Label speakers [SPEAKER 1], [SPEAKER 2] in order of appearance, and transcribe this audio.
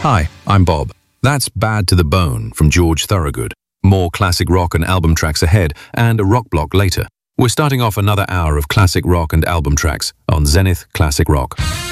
[SPEAKER 1] Hi, I'm Bob. That's Bad to the Bone from George Thorogood. More classic rock and album tracks ahead, and a rock block later. We're starting off another hour of classic rock and album tracks on Zenith Classic Rock.